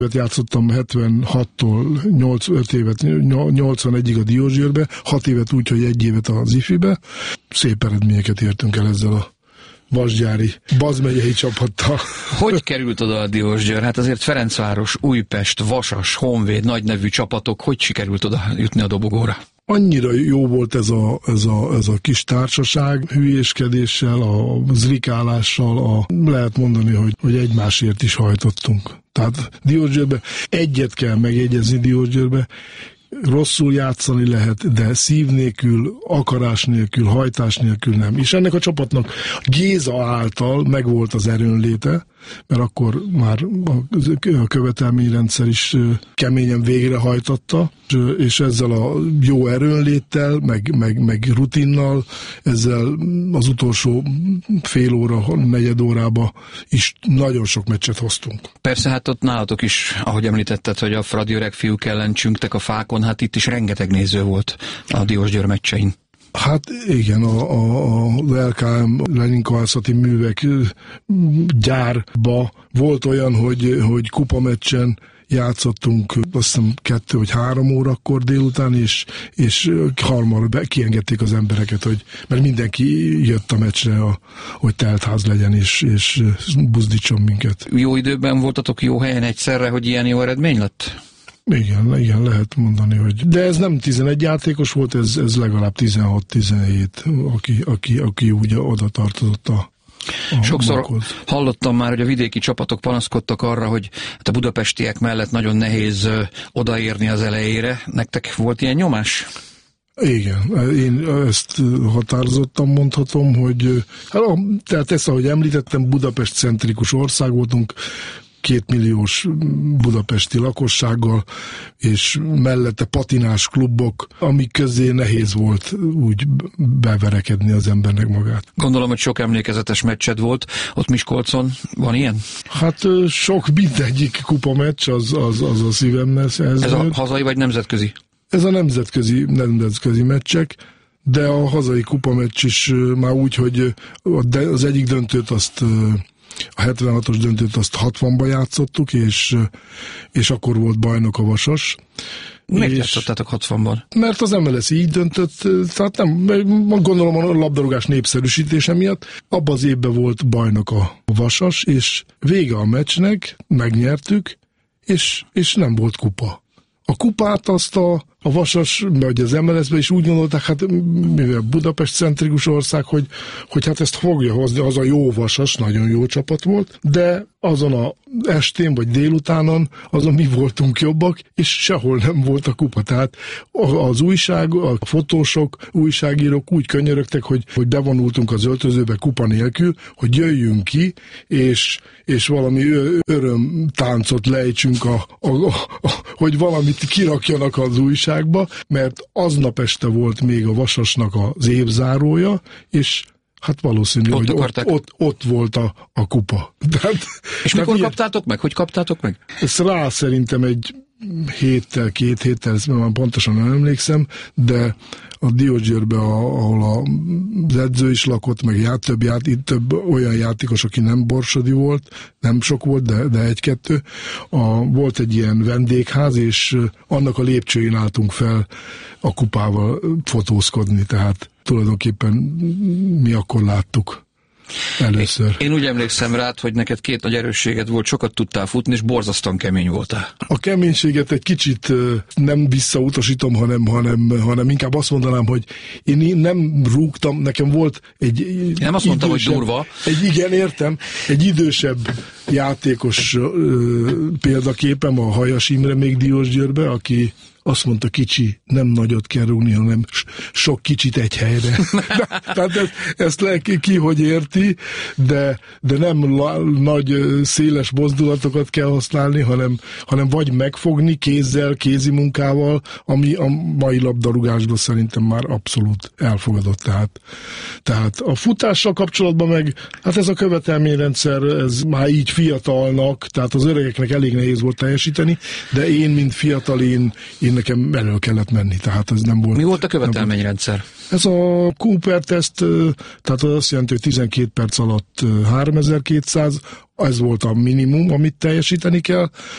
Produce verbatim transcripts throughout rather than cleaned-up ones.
Játszottam hetvenhattól öt évet, nyolcvanegyig a Diósgyőrbe, hat évet úgy, hogy egy évet az ifibe. Szép eredményeket értünk el ezzel a vasgyári, bazmegyei csapattal. Hogy került oda a Diósgyőr? Hát azért Ferencváros, Újpest, Vasas, Honvéd, nagy nevű csapatok, hogy sikerült oda jutni a dobogóra? Annyira jó volt ez a, ez a, ez a kis társaság, hülyéskedéssel, a zrikálással, a, lehet mondani, hogy, hogy egymásért is hajtottunk. Tehát Diósgyőrbe egyet kell megjegyezni Diósgyőrbe, rosszul játszani lehet, de szív nélkül, akarás nélkül, hajtás nélkül nem. És ennek a csapatnak Géza által megvolt az erőnléte, mert akkor már a követelményrendszer is keményen végrehajtotta, és ezzel a jó erőnléttel, meg, meg, meg rutinnal, ezzel az utolsó fél óra, negyed órába is nagyon sok meccset hoztunk. Persze, hát ott nálatok is, ahogy említetted, hogy a Fradi öreg fiúk ellen csüngtek a fákon, hát itt is rengeteg néző volt a Diósgyőr meccsein. Hát igen, a, a, az el ká em Leninkovászati művek gyárba volt olyan, hogy, hogy kupameccsen játszottunk, azt hiszem kettő vagy három órakor délután, és, és harmadra kiengedték az embereket, hogy, mert mindenki jött a meccsre, a, hogy teltház legyen, és, és buzdítson minket. Jó időben voltatok jó helyen egyszerre, hogy ilyen jó eredmény lett? Igen, igen, lehet mondani, hogy... De ez nem tizenegy játékos volt, ez, ez legalább tizenhat-tizenhét, aki, aki, aki ugye oda tartozott a, a Sokszor bakhoz. Hallottam már, hogy a vidéki csapatok panaszkodtak arra, hogy hát a budapestiek mellett nagyon nehéz odaérni az elejére. Nektek volt ilyen nyomás? Igen, én ezt határozottan mondhatom, hogy hát, tehát ezt, ahogy említettem, Budapest-centrikus ország voltunk, kétmilliós budapesti lakossággal, és mellette patinás klubok, amik közé nehéz volt úgy beverekedni az embernek magát. Gondolom, hogy sok emlékezetes meccsed volt. Ott Miskolcon van ilyen? Hát sok, mindegyik kupameccs, az, az, az a szívemmel. Ez, ez a hazai vagy nemzetközi? Ez a nemzetközi, nemzetközi meccsek, de a hazai kupameccs is már úgy, hogy az egyik döntőt azt... A hetvenhatos döntőt azt hatvanba játszottuk, és, és akkor volt bajnok a Vasas. Miért játszottátok hatvanban? Mert az em el es így döntött, tehát nem, gondolom a labdarúgás népszerűsítése miatt. Abban az évben volt bajnok a Vasas, és vége a meccsnek, megnyertük, és, és nem volt kupa. A kupát azt a, a Vasas, vagy az em el es-ben is úgy gondolták, hát mivel Budapest-centrikus ország, hogy, hogy hát ezt fogja hozni, az a jó Vasas, nagyon jó csapat volt, de azon a estén vagy délutánon azon mi voltunk jobbak, és sehol nem volt a kupa. Tehát az újság, a fotósok, újságírók úgy könyörögtek, hogy, hogy bevonultunk az öltözőbe kupa nélkül, hogy jöjjünk ki, és, és valami örömtáncot lejtsünk, a, a, a, a, hogy valamit kirakjanak az újságba, mert aznap este volt még a Vasasnak az évzárója, és hát valószínű, ott hogy ott, ott, ott volt a, a kupa. Tehát, és mikor ilyen... kaptátok meg? Hogy kaptátok meg? Ez rá szerintem egy héttel, két héttel, ezt már pontosan nem emlékszem, de a Diósgyőrbe, ahol az edző is lakott, meg ját, több, ját, itt több olyan játékos, aki nem borsodi volt, nem sok volt, de, de egy-kettő. A, volt egy ilyen vendégház, és annak a lépcsőjén álltunk fel a kupával fotózkodni, tehát tulajdonképpen mi akkor láttuk először. Én úgy emlékszem rád, hogy neked két nagy erősséged volt, sokat tudtál futni, és borzasztóan kemény voltál. A keménységet egy kicsit nem visszautasítom, hanem, hanem, hanem inkább azt mondanám, hogy én nem rúgtam, nekem volt egy... Nem azt mondtam, hogy durva. Egy, igen, értem, egy idősebb játékos ö, példaképem, a Hajas Imre még Diósgyőrbe, aki azt mondta, kicsi, nem nagyot kell rúgni, hanem sok kicsit egy helyre. Tehát ezt, ezt le, ki, ki hogy érti, de, de nem la, nagy, széles mozdulatokat kell használni, hanem, hanem vagy megfogni kézzel, kézi munkával, ami a mai labdarúgásban szerintem már abszolút elfogadott. Tehát, tehát a futással kapcsolatban meg, hát ez a követelményrendszer, ez már így fiatalnak, tehát az öregeknek elég nehéz volt teljesíteni, de én, mint fiatal, én, én nekem elő kellett menni, tehát ez nem volt... Mi volt a követelményrendszer? Ez a Cooper-teszt, tehát az azt jelenti, hogy tizenkét perc alatt háromezer-kétszáz, ez volt a minimum, amit teljesíteni kell,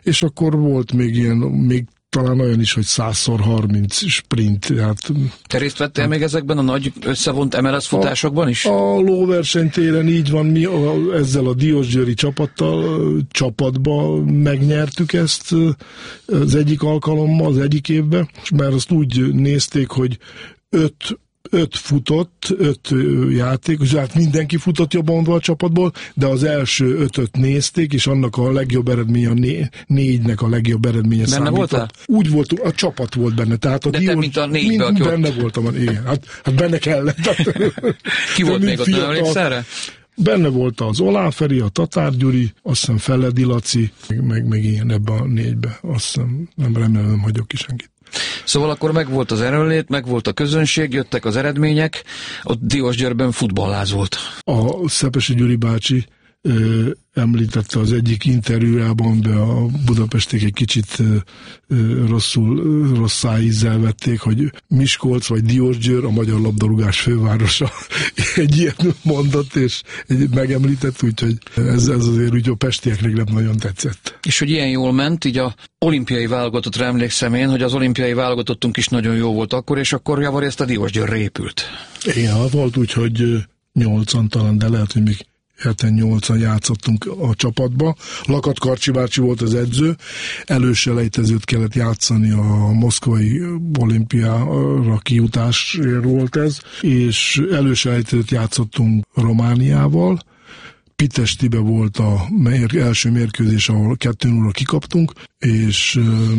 és akkor volt még ilyen, még talán olyan is, hogy százszor harminc sprint. Hát, Te részt vettél hát, még ezekben a nagy összevont em el es futásokban is? A, a lóversenytéren így van, mi a, ezzel a Diósgyőri csapattal, csapatba megnyertük ezt az egyik alkalommal, az egyik évben, mert azt úgy nézték, hogy öt öt futott, öt játékos, hát mindenki futott jobban mondva a csapatból, de az első ötöt nézték, és annak a legjobb eredménye, a né, négynek a legjobb eredménye benne számított. Voltál? Úgy volt, a csapat volt benne. Tehát a de Diós, te, mint a négybe, mind, aki benne ott... voltam, igen. Hát, hát benne kellett. Ki volt még ott, nem emlékszel rá? Benne volt az Oláferi, a Tatár Gyuri, azt hiszem Feledi Laci, meg, meg, meg ilyen ebbe a négybe. Azt hiszem, nem remélem, nem hagyok ki senkit. Szóval akkor megvolt az erőnlét, megvolt a közönség, jöttek az eredmények, ott Diósgyőrben futballáz volt. A Szepesi Gyuri bácsi ö, említette az egyik interjújában, de a budapestiek egy kicsit ö, ö, rosszul, ö, rossz ízzel vették, hogy Miskolc vagy Diósgyőr a magyar labdarúgás fővárosa. Egy ilyet mondott, és egy megemlített, úgyhogy ez, ez azért úgy a pestieknek nem nagyon tetszett. És hogy ilyen jól ment, így a olimpiai válogatottra emlékszem én, hogy az olimpiai válogatottunk is nagyon jó volt akkor, és akkor javarészt a Diósgyőrre épült. Igen, volt úgy, hogy nyolcan talán, de lehet, hogy még hetven-nyolcan játszottunk a csapatba. Lakat Karcsi bácsi volt az edző, előselejtezőt kellett játszani, a moszkvai olimpiára kijutásért volt ez, és előselejtezőt játszottunk Romániával. Pitestibe volt a mér, első mérkőzés, ahol kettő nullra kikaptunk, és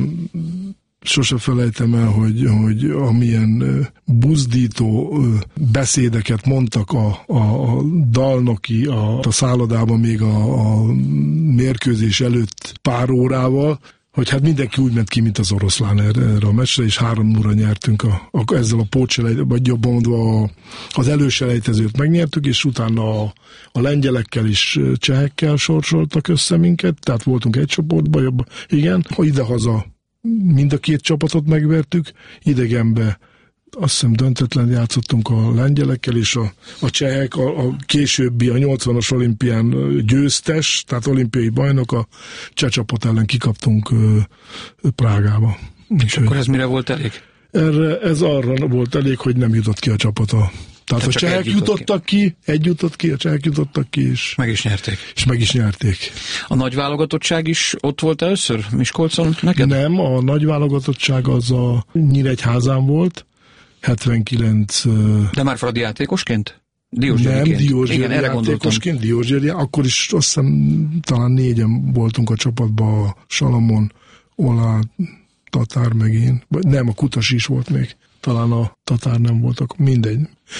sose felejtem el, hogy, hogy amilyen buzdító beszédeket mondtak a, a, a dalnoki a, a szállodában még a, a mérkőzés előtt pár órával, hogy hát mindenki úgy ment ki, mint az oroszlán erre, erre a meccsre, és három nullra nyertünk a, a, ezzel a pótselejtezőt, vagy jobban mondva a, az előselejtezőt megnyertük, és utána a, a lengyelekkel és csehekkel sorsoltak össze minket, tehát voltunk egy csoportban, jobban, igen, ha idehaza mind a két csapatot megvertük, idegenbe azt hiszem döntetlen játszottunk a lengyelekkel, és a, a csehek, a, a későbbi, a nyolcvanas olimpián győztes, tehát olimpiai bajnok, a cseh csapat ellen kikaptunk ö, ö, Prágába. És akkor ez mire volt elég? Erre, ez arra volt elég, hogy nem jutott ki a csapata. Tehát Te a csehek jutottak ki. ki, egy jutott ki, a csehek jutottak ki, és meg is nyerték. És meg is nyerték. A nagy válogatottság is ott volt először Miskolcon neked? Nem, a nagy válogatottság az a Nyíregyházán volt, hetvenkilenc... De már Fradi játékosként? Nem, Diósgyőri játékosként, Diósgyőri, akkor is azt hiszem talán négyen voltunk a csapatban, a Salamon, Olá, Tatár meg én, nem, a Kutasi is volt még. Talán a Tatár nem voltak, mindegy.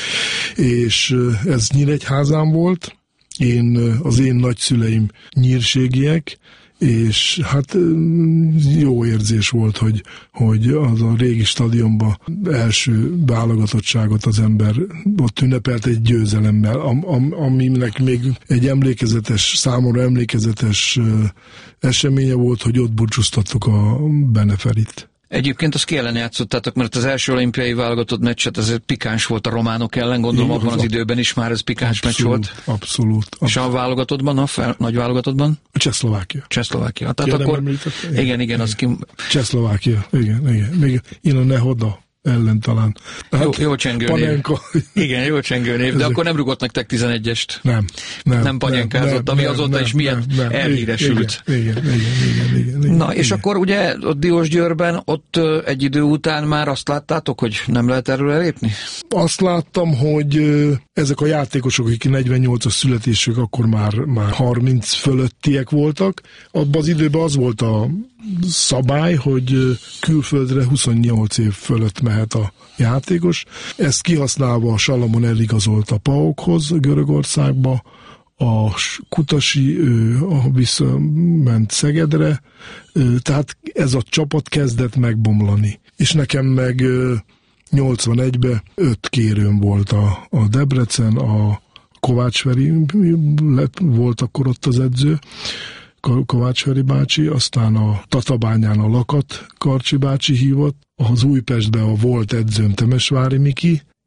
És ez Nyíregyházán volt, én, az én nagyszüleim nyírségiek, és hát jó érzés volt, hogy, hogy az a régi stadionban első válogatottságot az ember ott ünnepelt egy győzelemmel, am, am, aminek még egy emlékezetes, számomra emlékezetes eseménye volt, hogy ott búcsúztattuk a Beneferit. Egyébként azt ki ellen játszottátok, mert az első olimpiai válogatott meccset ez pikáns volt a románok ellen, gondolom igen, abban az, az időben is már ez pikáns abszolút, meccs volt. Abszolút. abszolút. És a válogatottban, a fel, nagy válogatottban? A Csehszlovákia. Csehszlovákia. Tehát ja, akkor... Igen, igen, igen, az ki... Csehszlovákia, igen, igen. Még én a Nehoda ellen talán. Hát, jó, jó csengő Panenka. név. Igen, jó csengő név, de akkor nem rugott nektek tizenegyest. Nem. Nem, nem panenkázott, ami nem, azóta nem, is milyen nem, nem, elhíresült. Igen, igen, igen, igen, igen, igen. Na, és igen. Akkor ugye ott Diósgyőrben, ott egy idő után már azt láttátok, hogy nem lehet erről elépni? Azt láttam, hogy ezek a játékosok, akik negyvennyolcas születésük, akkor már, már harminc fölöttiek voltak. Abban az időben az volt a szabály, hogy külföldre huszonnyolc év fölött mehet a játékos. Ezt kihasználva a Salamon eligazolt a PAOK-hoz Görögországba, a Kutasi a visszament Szegedre, tehát ez a csapat kezdett megbomlani. És nekem meg nyolcvanegyben öt kérőm volt a, a Debrecen, a Kovácsferi volt akkor ott az edző, Kovácsferi bácsi, aztán a Tatabányán a Lakat Karcsi bácsi hívott, az Újpestben a volt edzőm Temesvári Miki,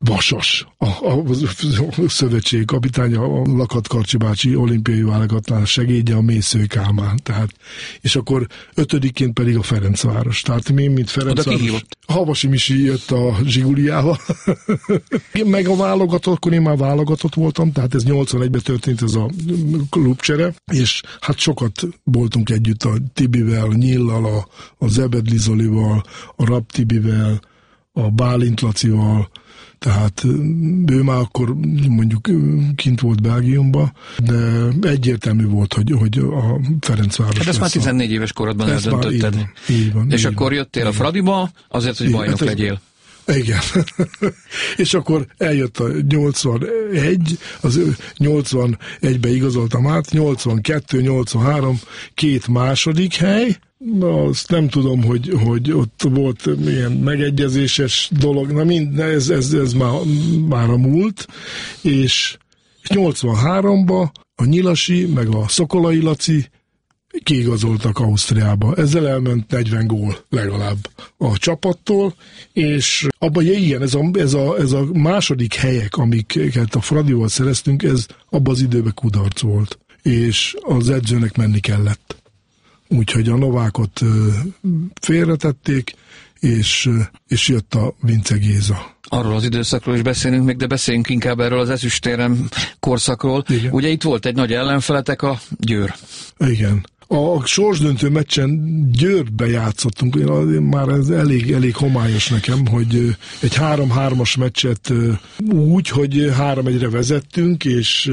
Vasas, a, a, a szövetség kapitánya, a Lakat Karcsi bácsi olimpiai válogatlan segédje, a Mészői Kálmán. Tehát, és akkor ötödikként pedig a Ferencváros. Tehát mi, mint Ferencváros. Havasi Misi jött a Zsiguliával. Meg a válogatott, akkor én már válogatott voltam, tehát ez nyolcvanegyben történt ez a klubcsere, és hát sokat voltunk együtt a Tibivel, a Nyillal, a, a Zebedli Zolival, a Rapp Tibivel, a Bálint Lacival, tehát ő már akkor mondjuk kint volt Belgiumban, de egyértelmű volt, hogy, hogy a Ferencváros. Hát ezt már tizennégy éves korodban eldöntötted. Így van, így van, és így akkor van, jöttél a Fradiba azért, hogy bajnok hát legyél. Igen. És akkor eljött a nyolcvanegy, az nyolcvanegybe igazoltam át, nyolcvankettő nyolcvanhárom, két második hely. Azt nem tudom, hogy, hogy ott volt ilyen megegyezéses dolog, na mind, ez, ez, ez már, már a múlt, és nyolcvanháromba a Nyilasi, meg a Szokolai Laci kiigazoltak Ausztriába. Ezzel elment negyven gól legalább a csapattól, és abban, igen, ez a, ez, a, ez a második helyek, amiket a Fradival szereztünk, ez abban az időben kudarc volt, és az edzőnek menni kellett. Úgyhogy a Novákot félretették, és, és jött a Vince Géza. Arról az időszakról is beszélünk még, de beszéljünk inkább erről az ezüstérem korszakról. Igen. Ugye itt volt egy nagy ellenfeletek, a Győr. Igen. A sorsdöntő meccsen Győrbe játszottunk, már ez elég, elég homályos nekem, hogy egy három-hármas meccset úgy, hogy három egyre vezettünk, és,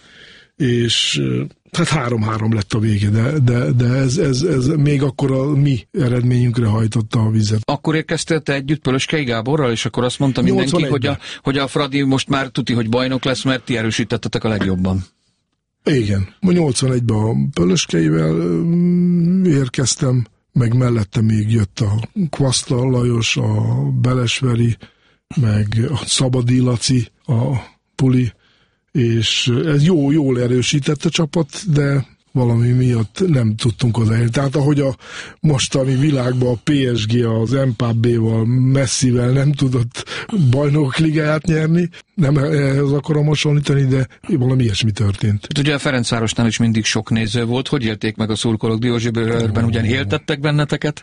és hát három-három lett a vége, de, de, de ez, ez, ez még akkor a mi eredményünkre hajtotta a vizet. Akkor érkeztél te együtt Pölöskei Gáborral, és akkor azt mondta mindenki, hogy a, hogy a Fradi most már tuti, hogy bajnok lesz, mert ti erősítettetek a legjobban. Igen. nyolcvanegyben a Pölöskeivel érkeztem, meg mellette még jött a Kvasztal Lajos, a Belesveri, meg a Szabadi Laci, a Puli, és ez jó, jól erősített a csapat, de valami miatt nem tudtunk odaérni. Tehát ahogy a mostani világban a pé es gé az Mbappéval, Messivel nem tudott bajnokok ligáját nyerni, nem ehhez akarom hasonlítani, de valami ilyesmi történt. Hát ugye a Ferencvárosnál is mindig sok néző volt. Hogy élték meg a szurkolók Diósgyőrben? Ugyan éltettek benneteket?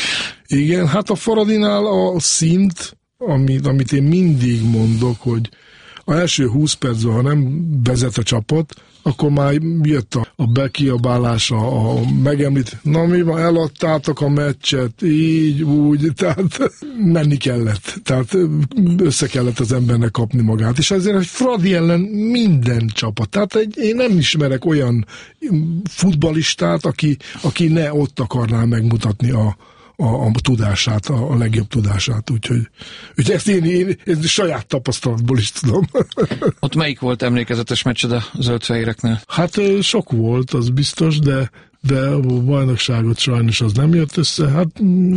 Igen, hát a Faradinál a szint, amit, amit én mindig mondok, hogy az első húsz percben, ha nem vezet a csapat, akkor már jött a, a bekiabálása, a megemlít, na mi van, eladtátok a meccset, így, úgy, tehát menni kellett, tehát össze kellett az embernek kapni magát, és azért egy Fradi ellen minden csapat, tehát egy, én nem ismerek olyan futballistát, aki, aki ne ott akarná megmutatni a A, a tudását, a, a legjobb tudását, úgyhogy, úgyhogy ezt én, én, én saját tapasztalatból is tudom. Ott melyik volt emlékezetes meccsed a zöldfehéreknél? Hát sok volt, az biztos, de de a bajnokságot sajnos az nem jött össze. Hát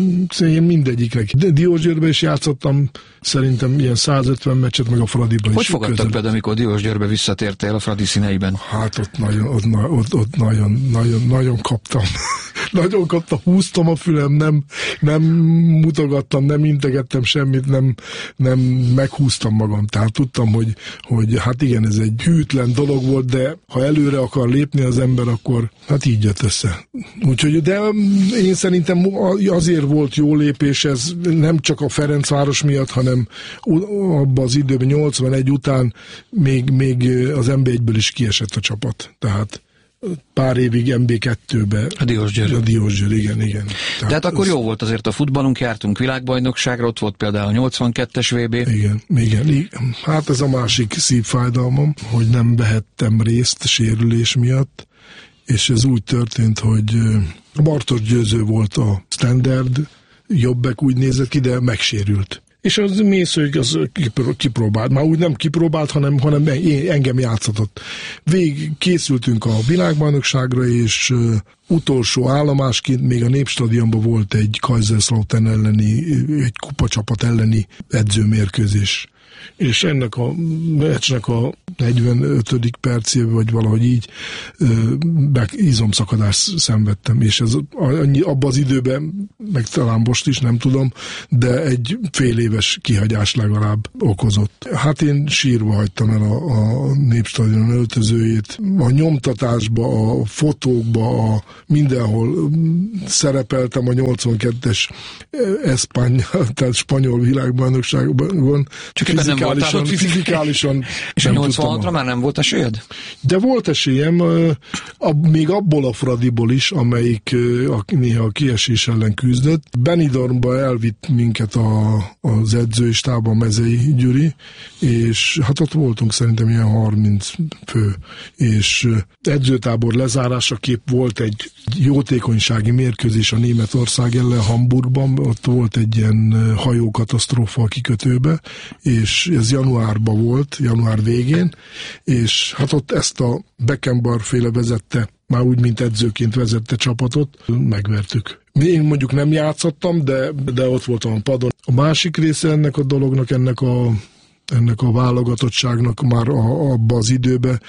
én mindegyiknek. Diósgyőrbe is játszottam, szerintem ilyen százötven meccset, meg a Fradiban is. Hogy fogadtak be, amikor Diósgyőrbe visszatértél a Fradi színeiben? Hát ott nagyon, ott, ott, ott nagyon, nagyon, nagyon kaptam. Nagyon kaptam, húztam a fülem, nem, nem mutogattam, nem integettem semmit, nem, nem meghúztam magam. Tehát tudtam, hogy, hogy hát igen, ez egy hűtlen dolog volt, de ha előre akar lépni az ember, akkor hát így jött össze. Úgyhogy, de én szerintem azért volt jó lépés, ez nem csak a Ferencváros miatt, hanem abban az időben nyolcvanegy után még, még az em bé egyből is kiesett a csapat. Tehát pár évig em bé kettőbe. A Diósgyőr. A Diósgyőr, igen, igen. Tehát De hát akkor az... jó volt azért a futballunk, jártunk világbajnokságra, ott volt például a nyolcvankettes vé bé. Igen, igen, igen. Hát ez a másik szívfájdalmam, hogy nem vehettem részt sérülés miatt, és ez úgy történt, hogy Bartos Győző volt a standard, jobbek úgy nézett ki, de megsérült. És az Mészők az kipróbált, már úgy nem kipróbált, hanem, hanem engem játszatott. Vég készültünk a világbajnokságra, és uh, utolsó állomásként még a Népstadionban volt egy Kaiserslautern elleni, egy kupacsapat elleni edzőmérkőzés. És ennek a meccsnek a negyvenötödik percében, vagy valahogy így izomszakadást szenvedtem, és ez abban az időben meg talán most is, nem tudom, de egy fél éves kihagyás legalább okozott. Hát én sírva hagytam el a, a Népstadion öltözőjét. A nyomtatásba, a fotókba, a mindenhol szerepeltem a nyolcvankettes Espanya, tehát spanyol világbajnokságban. Csak ebben nem voltál ott fizikálisan. És a nyolcvanhatra már nem volt esélyed? De volt esélyem, a, még abból a Fradiból is, amelyik a, néha a kiesés ellen küzdött. Benidormba elvitt minket a, az edzői stáb, a Mezei Gyuri, és hát ott voltunk szerintem ilyen harminc fő, és edzőtábor lezárásaképp volt egy jótékonysági mérkőzés a Németország ellen Hamburgban, ott volt egy ilyen hajókatasztrófa a kikötőbe, és ez januárban volt, január végén, és hát ott ezt a Beckenbauer féle vezette, már úgy, mint edzőként vezette csapatot, megvertük. Én mondjuk nem játszottam, de, de ott voltam a padon. A másik része ennek a dolognak, ennek a ennek a válogatottságnak már a, abba az időben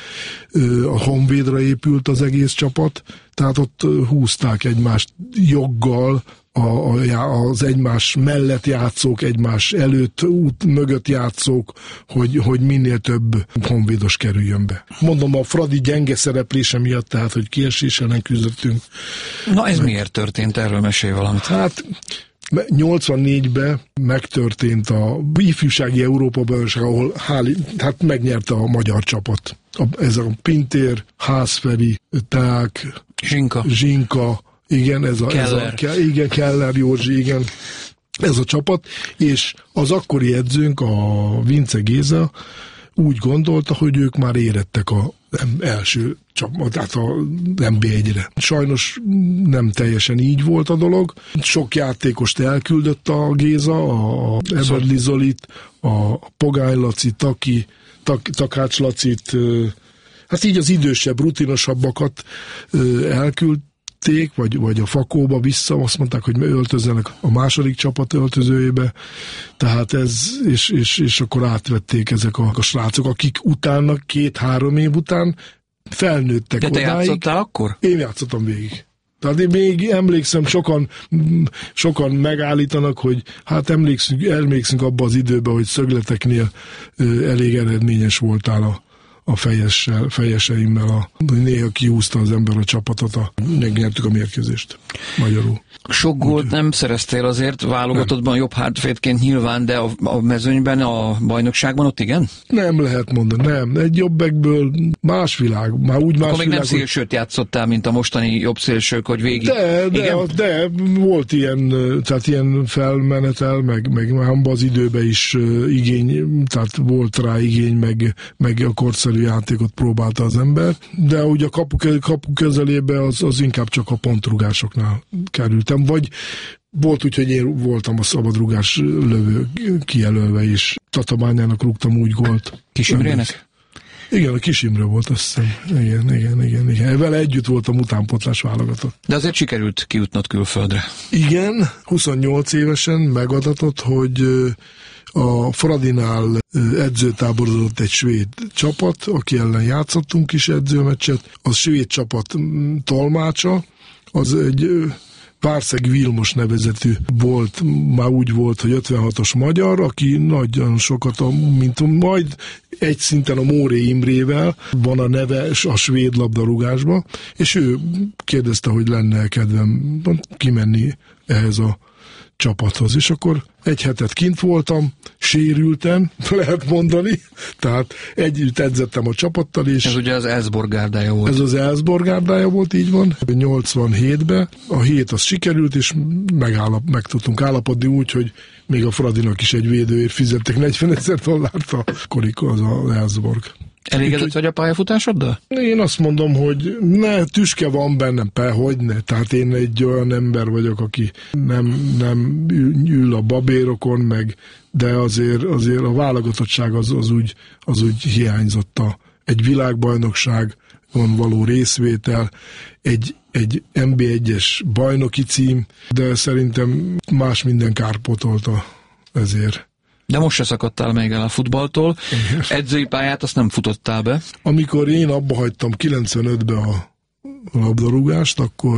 a Honvédra épült az egész csapat, tehát ott húzták egymást joggal, a, a, az egymás mellett játszók, egymás előtt, út mögött játszók, hogy, hogy minél több honvédos kerüljön be. Mondom, a Fradi gyenge szereplése miatt, tehát, hogy kiesés ellen küzdöttünk. Na ez meg... miért történt? Erről mesélj valamit. Hát nyolcvannégyben megtörtént a ifjúsági Európa-bajnokság, ahol háli, hát megnyerte a magyar csapat. A, ez a Pintér, Házferi, Ták, Zsinka, Zsinka igen, ez a, ez a igen, Keller Józsi, igen, ez a csapat, és az akkori edzőnk, a Vince Géza úgy gondolta, hogy ők már érettek a első csapat, tehát a en bé egyre. Sajnos nem teljesen így volt a dolog. Sok játékost elküldött a Géza, a Everly Zolit, a Pogány Laci, Taki, Tak, Takács Lacit, hát így az idősebb, rutinosabbakat elküldték, vagy, vagy a Fakóba vissza, azt mondták, hogy öltözzenek a második csapat öltözőjébe, tehát ez, és, és, és akkor átvették ezek a, a srácok, akik utána, két-három év után felnőttek odáig. De te odáig. Játszottál akkor? Én játszottam végig. Tehát én még emlékszem, sokan, sokan megállítanak, hogy hát emlékszünk, emlékszünk abba az időben, hogy szögleteknél elég eredményes voltál a a fejessel, fejeseimmel, a, néha kiúzta az ember a csapatot, a, megnyertük a mérkőzést magyarul. Sok gólt nem szereztél azért, válogatottban jobb hátvédként nyilván, de a, a mezőnyben, a bajnokságban ott igen? Nem lehet mondani, nem. Egy jobbekből más világ, már úgy más Akkor még világ, nem szélsőt játszottál, mint a mostani jobb szélsők, hogy végig. De, de, de volt ilyen, tehát ilyen felmenetel, meg, meg abban az időben is igény, tehát volt rá igény, meg, meg a korszerű játékot próbálta az ember, de ugye a kapu, kapu közelébe az, az inkább csak a pontrugásoknál kerültem, vagy volt úgy, hogy én voltam a szabadrugás lövő kijelölve is. Tatabányának rúgtam úgy gólt. Kis Imrének? Igen, a Kis Imre volt, azt hiszem. Igen, igen, igen, igen. Vele együtt voltam utánpotlás válogatott. De azért sikerült kijutnod külföldre. Igen, huszonnyolc évesen megadatott, hogy a Fradinál edzőtáborozott egy svéd csapat, aki ellen játszottunk is edzőmeccset. A svéd csapat tolmácsa, az egy Párszeg Vilmos nevezetű volt, már úgy volt, hogy ötvenhatos magyar, aki nagyon sokat, mint majd egy szinten a Móré Imrével van a neve a svéd labdarúgásba, és ő kérdezte, hogy lenne kedvem kimenni ehhez a csapathoz, és akkor egy hetet kint voltam, sérültem, lehet mondani, tehát együtt edzettem a csapattal, és... Ez ugye az Elfsborg gárdája volt. Ez az Elfsborg gárdája volt, így van. nyolcvanhétben a hét az sikerült, és megállap, meg tudtunk állapodni úgy, hogy még a Fradinak is egy védőért fizettek negyvenezer dollárt a korik, az az Elfsborg. Elégedett vagy a pályafutásoddal? Én azt mondom, hogy ne, tüske van bennem, hogy ne. Tehát én egy olyan ember vagyok, aki nem, nem ül a babérokon, meg, de azért, azért a válogatottság az, az, úgy, az úgy hiányzott. A, egy világbajnokságon való részvétel, egy, egy en bé egyes bajnoki cím, de szerintem más minden kárpótolta ezért. De most se szakadtál még el a futballtól. Igen. Edzői pályát azt nem futottál be. Amikor én abba hagytam kilencvenötben a labdarúgást, akkor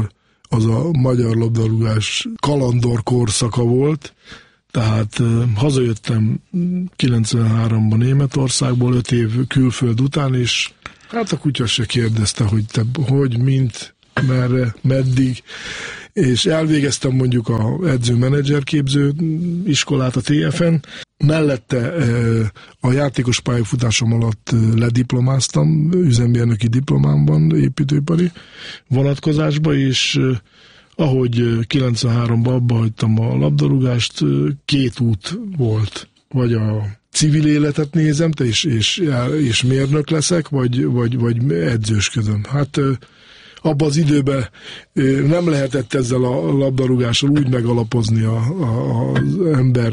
az a magyar labdarúgás kalandor korszaka volt. Tehát hazajöttem kilencvenháromban Németországból, öt év külföld után, és hát a kutya se kérdezte, hogy te hogy, mint, merre, meddig, és elvégeztem mondjuk a edző-menedzser képző iskolát a té ef en, mellette a játékos pályafutásom alatt lediplomáztam, üzemmérnöki diplomámban, építőipari vonatkozásba, és ahogy kilencvenháromban abba hagytam a labdarúgást, két út volt, vagy a civil életet nézem, te és, és, és mérnök leszek, vagy, vagy, vagy edzősködöm. Hát abban az időben nem lehetett ezzel a labdarúgással úgy megalapozni a, a, az ember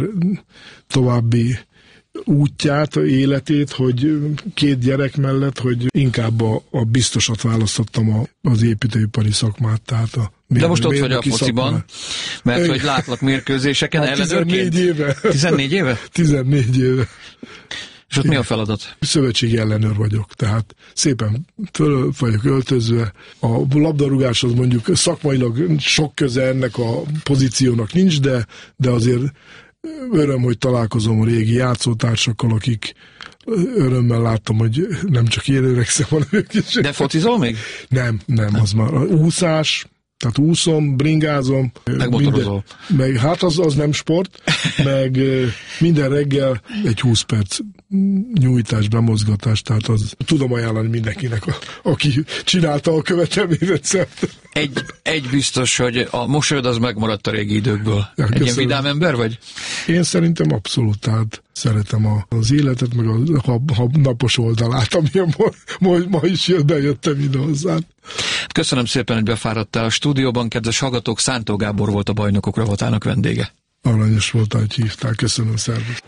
további útját, életét, hogy két gyerek mellett, hogy inkább a, a biztosat választottam a, az építőipari szakmát, tehát a de most ott vagy a fociban, mert Egy, hogy látlak mérkőzéseken hát ellenőrként. tizennégy éve. tizennégy éve? tizennégy éve. És ott mi a feladat? Szövetségi ellenőr vagyok, tehát szépen föl vagyok öltözve. A labdarúgáshoz mondjuk szakmailag sok köze ennek a pozíciónak nincs, de, de azért öröm, hogy találkozom a régi játszótársakkal, akik örömmel láttam, hogy nem csak én öregszem, hanem ők is. De focizol még? Nem, nem, az már úszás, tehát úszom, bringázom. Meg motorozol. Meg, hát az, az nem sport, meg minden reggel egy húsz perc nyújtás, bemozgatás, tehát az tudom ajánlani mindenkinek, a, aki csinálta a követelményrendszert. Egy, egy biztos, hogy a mosolyod az megmaradt a régi időkből. Ja, egy ilyen vidám ember vagy? Én szerintem abszolút, tehát szeretem a, az életet, meg a, a, a napos oldalát, amilyen ma, ma, ma is jött, bejöttem ide hozzád. Köszönöm szépen, hogy befáradtál a stúdióban. Kedves hallgatók, Szántó Gábor volt a Bajnokok rovatának vendége. Aranyos voltál, hogy hívtál. Köszönöm, szervusz.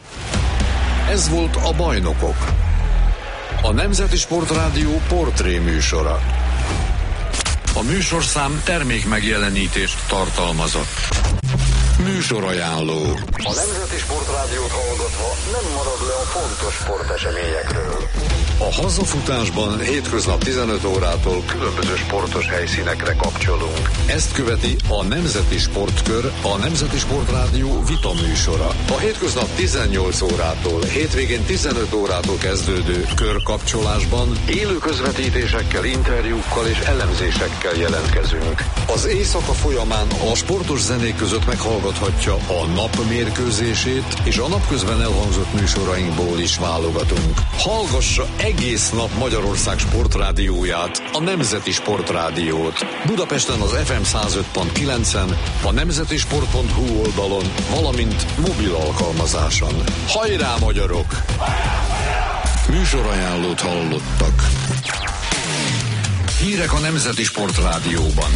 Ez volt a Bajnokok, a Nemzeti Sportrádió portré műsora. A műsorszám termék megjelenítést tartalmazott. Műsorajánló. A Nemzeti Sportrádiót hallgatva nem marad le a fontos sporteseményekről. A hazafutásban hétköznap tizenöt órától különböző sportos helyszínekre kapcsolunk. Ezt követi a Nemzeti Sportkör, a Nemzeti Sportrádió vita műsora. A hétköznap tizennyolc órától, hétvégén tizenöt órától kezdődő körkapcsolásban élő közvetítésekkel, interjúkkal és elemzésekkel jelentkezünk. Az éjszaka folyamán a sportos zenék között meghallgathatja a nap mérkőzését, és a napközben elhangzott műsorainkból is válogatunk. Hallgassa egész nap Magyarország sportrádióját, a Nemzeti Sportrádiót. Budapesten az ef em száz öt pont kilencen, a nemzetisport pont hu oldalon, valamint mobil alkalmazáson. Hajrá, magyarok! Műsorajánlót hallottak. Hírek a Nemzeti Sportrádióban.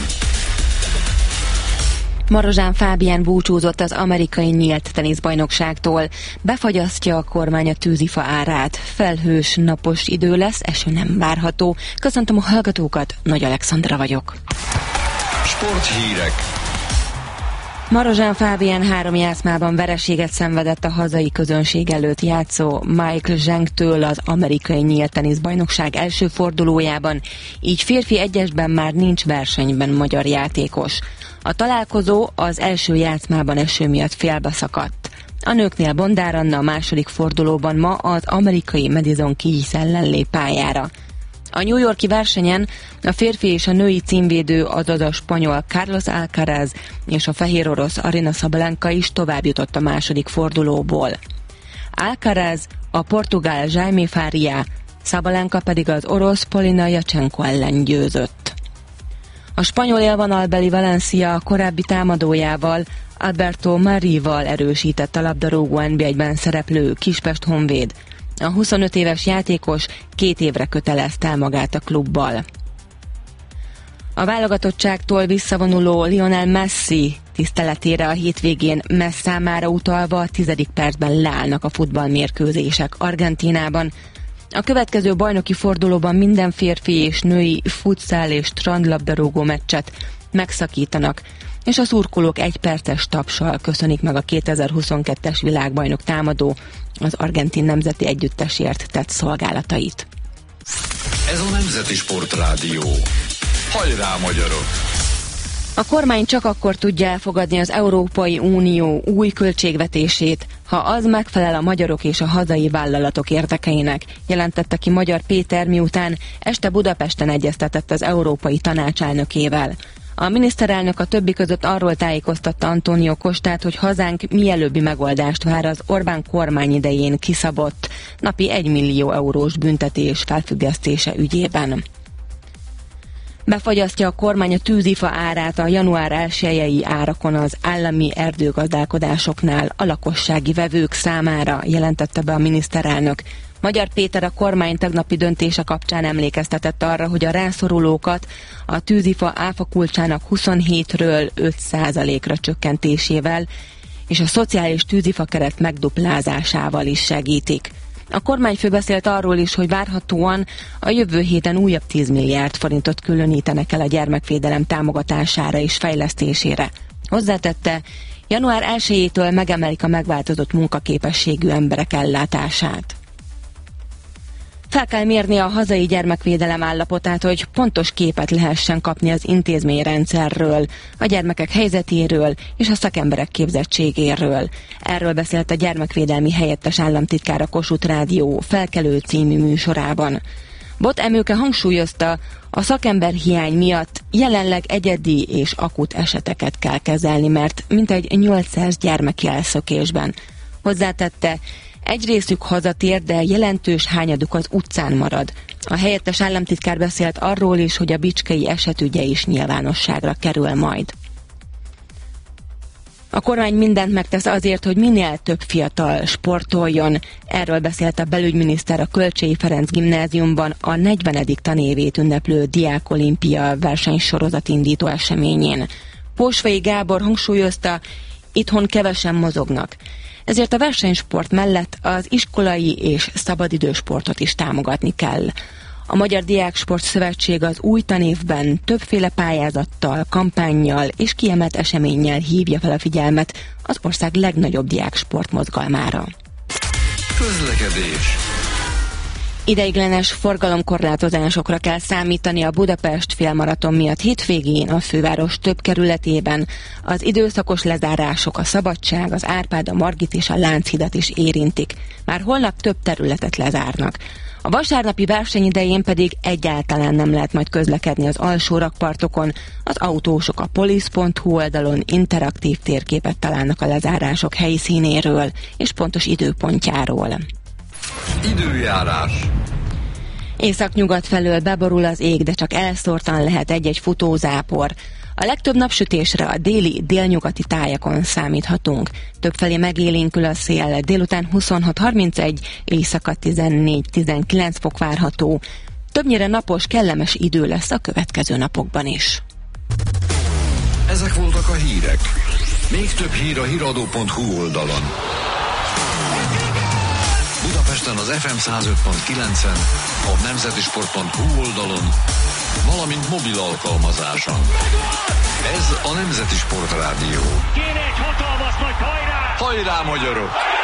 Marozsán Fábián búcsúzott az amerikai nyílt teniszbajnokságtól. Befagyasztja a kormány a tűzifa árát. Felhős, napos idő lesz, eső nem várható. Köszöntöm a hallgatókat, Nagy Alexandra vagyok. Sporthírek. Marozsán Fábián három játszmában vereséget szenvedett a hazai közönség előtt játszó Michael Zhengtől az amerikai nyílt teniszbajnokság első fordulójában, így férfi egyesben már nincs versenyben magyar játékos. A találkozó az első játszmában eső miatt félbeszakadt. A nőknél Bondár Anna a második fordulóban ma az amerikai Madison Keys ellen lép pályára. A New York-i versenyen a férfi és a női címvédő, azaz a spanyol Carlos Alcaraz és a fehér orosz Aryna Sabalenka is tovább jutott a második fordulóból. Alcaraz a portugál Jaime Faria, Sabalenka pedig az orosz Polina Jacsenko ellen győzött. A spanyol élvonalbeli Valencia korábbi támadójával, Alberto Marival erősített a labdarúgó en bé egyben szereplő Kispest Honvéd. A huszonöt éves játékos két évre kötelezte el magát a klubbal. A válogatottságtól visszavonuló Lionel Messi tiszteletére a hétvégén Messi számára utalva a tizedik percben leállnak a futballmérkőzések Argentínában. A következő bajnoki fordulóban minden férfi és női futszál és strandlabdarúgó meccset megszakítanak, és a szurkolók egy perces tapssal köszönik meg a kétezer-huszonkettes világbajnok támadó az argentin nemzeti együttesért tett szolgálatait. Ez a Nemzeti Sportrádió. Hajrá, magyarok! A kormány csak akkor tudja elfogadni az Európai Unió új költségvetését, ha az megfelel a magyarok és a hazai vállalatok érdekeinek, jelentette ki Magyar Péter, miután este Budapesten egyeztetett az Európai Tanács elnökével. A miniszterelnök a többi között arról tájékoztatta António Costát, hogy hazánk mielőbbi megoldást vár az Orbán kormány idején kiszabott napi egymillió eurós büntetés felfüggesztése ügyében. Befagyasztja a kormány a tűzifa árát a január elsejei árakon az állami erdőgazdálkodásoknál a lakossági vevők számára, jelentette be a miniszterelnök. Magyar Péter a kormány tegnapi döntése kapcsán emlékeztetett arra, hogy a rászorulókat a tűzifa áfakulcsának huszonhétről öt százalékra csökkentésével és a szociális tűzifa keret megduplázásával is segítik. A kormányfő beszélt arról is, hogy várhatóan a jövő héten újabb tíz milliárd forintot különítenek el a gyermekvédelem támogatására és fejlesztésére. Hozzátette, január elsejétől megemelik a megváltozott munkaképességű emberek ellátását. Fel kell mérni a hazai gyermekvédelem állapotát, hogy pontos képet lehessen kapni az intézményrendszerről, a gyermekek helyzetéről és a szakemberek képzettségéről. Erről beszélt a gyermekvédelmi helyettes államtitkár a Kossuth Rádió Felkelő című műsorában. Bot Emőke hangsúlyozta, a szakemberhiány miatt jelenleg egyedi és akut eseteket kell kezelni, mert mintegy nyolcszáz gyermek elszökésben. Hozzátette, egy részük hazatér, de jelentős hányaduk az utcán marad. A helyettes államtitkár beszélt arról is, hogy a bicskei esetügye is nyilvánosságra kerül majd. A kormány mindent megtesz azért, hogy minél több fiatal sportoljon. Erről beszélt a belügyminiszter a Kölcsey Ferenc gimnáziumban a negyvenedik tanévét ünneplő Diákolimpia versenysorozat indító eseményén. Pósvai Gábor hangsúlyozta, itthon kevesen mozognak. Ezért a versenysport mellett az iskolai és szabadidősportot is támogatni kell. A Magyar Diáksport Szövetség az új tanévben többféle pályázattal, kampánnyal és kiemelt eseménnyel hívja fel a figyelmet az ország legnagyobb diáksport mozgalmára. Közlekedés. Ideiglenes forgalomkorlátozásokra kell számítani a Budapest félmaraton miatt hétvégén a főváros több kerületében. Az időszakos lezárások a Szabadság, az Árpád, a Margit és a Lánchidat is érintik. Már holnap több területet lezárnak. A vasárnapi verseny idején pedig egyáltalán nem lehet majd közlekedni az alsó rakpartokon. Az autósok a polisz pont hu oldalon interaktív térképet találnak a lezárások helyszínéről és pontos időpontjáról. Időjárás. Északnyugat felől beborul az ég, de csak elszórtan lehet egy-egy futózápor. A legtöbb napsütésre a déli, délnyugati tájakon számíthatunk. Többfelé megélénkül a szél, délután huszonhat harmincegy, éjszaka tizennégy-tizenkilenc fok várható. Többnyire napos, kellemes idő lesz a következő napokban is. Ezek voltak a hírek. Még több hír a híradó pont hu oldalon. Budapesten az ef em száz öt pont kilencen, a nemzetisport pont hu oldalon, valamint mobil alkalmazáson. Ez a Nemzeti Sport Rádió. Kéne egy hatalmas nagy hajrá! Hajrá, magyarok!